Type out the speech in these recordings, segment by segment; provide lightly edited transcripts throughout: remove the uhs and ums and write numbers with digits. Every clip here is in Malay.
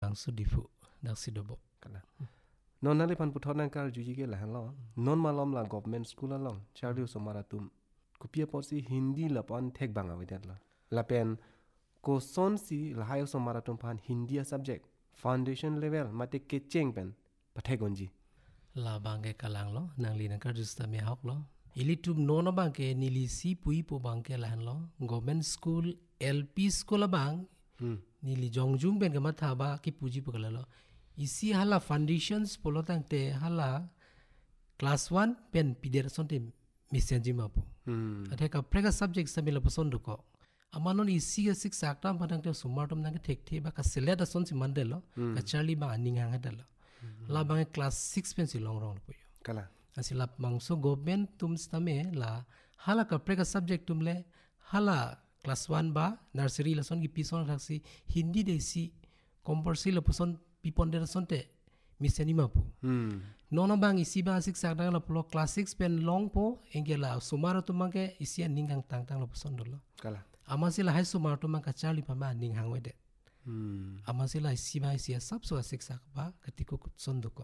bang su difu dak sidobo kana non nali pan puthon nang kar juji ke lahan lo non malom la government school long charliu somaratum kupia posi hindi la pan thek bang awidat la pen ko son si la hayo somaratum pan hindi subject foundation level mate ke cheng pen pathegonji la bangke kalang lo nang li nang kar justa me hok lo ilitum nono bangke nili si pui po bangke lahan lo government school LP school bang nili jongjung ben ka matha ba ki puji po kala lo isi hala foundations polo tangte hala class 1 pen pider sonte misenji mapu athe ka prega subject samila poson duko amanon isi ga six aktam padang te sumartum nang thek the ba ka seleda son si mandelo ka charlie ba aning hang hadalo la bang class 6 pen si long rong po yo kala asila mangso government tum stame la hala ka prega subject tumle hala class 1 ba nursery la son gi pison raksi hindi de si compulsory la poson piponder sonte miseni mapu nono bang isi ba sik sak dang la plo class 6 pen long po engela sumaro tumangke isi ningang tang tang la poson dolo kala amasila hai sumaro tumang ka charli pa ma ning hang wede amasila isi ba isi sab so sik sak ba katiko sonduko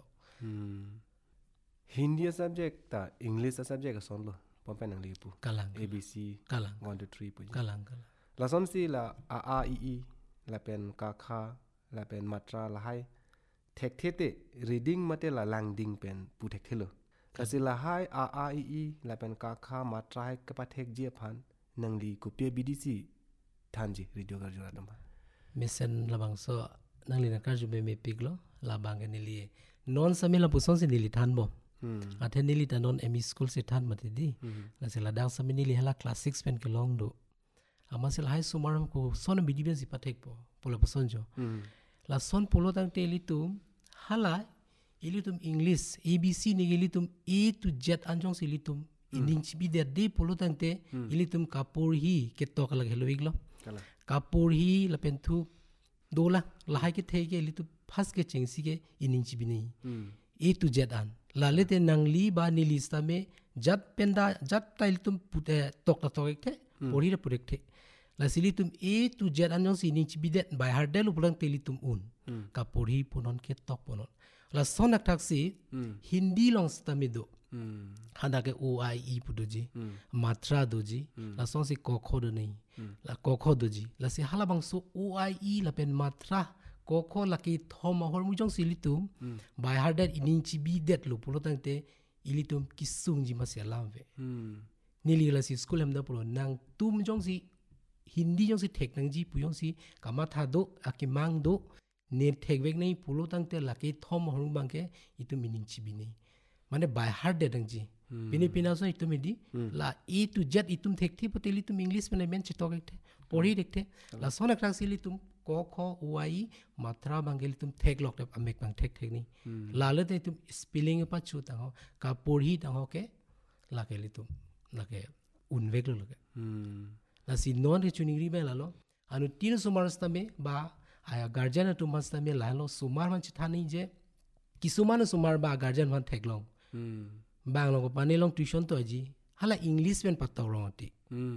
hindi subject ta english subject son lo pompen nang lipu kalang abc kalang 1 2 3 pu kalang la son si la a e la pen ka kha la pen matra la hai thek thete reading mate la langding pen pu thek thelo kasi la hai a e la pen ka kha matra hai ka pa thek je phan nangli ku pe bdc thanji radio gar jura dam mesen labang so nangli na karju be me piglo labang ke nili non samila puson si nili than bo athe nili ta non emi school se than mate di la se ladang sami nili hala class 6 pen ke long do amasil high sumaram ko son bidi ben si pathek po polo puson jo la son polo tang te litum hala ilitum english abc ni ilitum a to z anjong si ilitum ining chibi de polo tang te ilitum kapur hi ke tok lag helo iglo kapur hi la pentu dola la hai ke the ke ilitu phas ke chengsi ke ining chibi nei a to z an la lete nangli ba nilista me jat penda jat tailitum pute tok ta tok ke pori re purek the la silitum a to z anjong si ining chibi de by hardel pulang telitum un kapur hi punon ke tok punon la sonak taksi hindi long stamido handa ke o i e pudoji matra doji la son si kokho do nei la kokho doji la si hala bang so o i e la pen matra kokho la ki thoma hor mujong silitum by harder ininchi bi det lo pulo tangte ilitum kisung ji masya lamve nili la si school hem da pulo nang tum jong si hindi jong si thek nang ji puyong si kamatha do akimang do ne thek vek nei pulo tangte la ki thoma hor bangke itum ininchi bi nei mane by heart de dang ji pini pina so itum di la e to z itum thek thi poteli tum english me men chitok ekte pori dekte la sona krang sili tum ko kho uai matra bangel tum thek lok tap amek bang thek thek ni la le te tum spelling pa chu ta ho ka pori ta ho ke la ke li tum la ke un vek lo ke la si non ke chuning ri be la lo anu tin sumar sta me ba aya guardian tu masta me la lo sumar man chi tha ni je kisumana sumar ba guardian man thek long bang lo ko panelong tuition to ji hala english pen pataw rong ti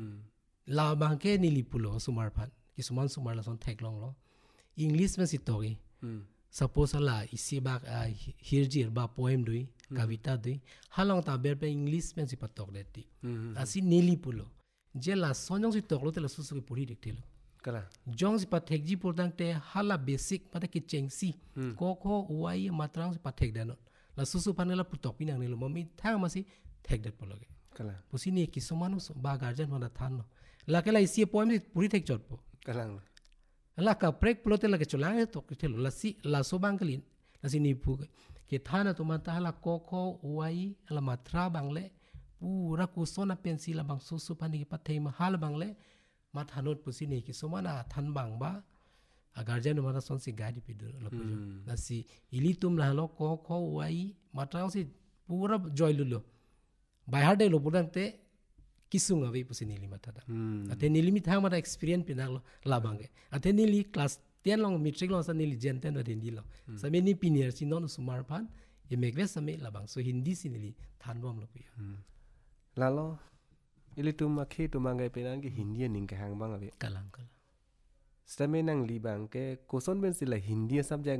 la bang ke nili pulo sumar phan kisuman sumar la son thek long lo english men si togi suppose hala isi ba hirjir ba poem dui kavita dui halong ta ber pe english men si patok de ti asi nili pulo je la sonjong si toklo te la susu ke puri dik telo kala jong si pathek ji pordang te hala basic pata ki chengsi ko ko uai matrang si pathek de no la susu panela putok pinang nilo mami thang masi thek det pologe kala pusini kisumanu ba guardian hona than no la kala isi poem si puri thek chot po kalang la ka prek plote la ke cholang to ke thelo la si la so bangklin la si ni pu ke thana to mata hala ko ko uai ala matra bangle pura kusona pensi la bang susu pani ke pathei ma hal bangle mathanot pusini kisumana than bang ba a guardian mara son si guide pidu la pujo la si ilitum la lo ko ko uai matra si pura joy lulo by heart lo pudante kisung avi pusini lima thada ate nilimi tha mara experience pinang lo labange ate nili class 10 long matric long sa nili jenten wa hindi lo same ni pinier si non sumar phan ye megve same labang so hindi si nili than bom lo puya lalo ili tum akhe tumangai penang ke hindi ning ka hang bang ave kalang kala stame nang libang ke koson ben sila hindi subject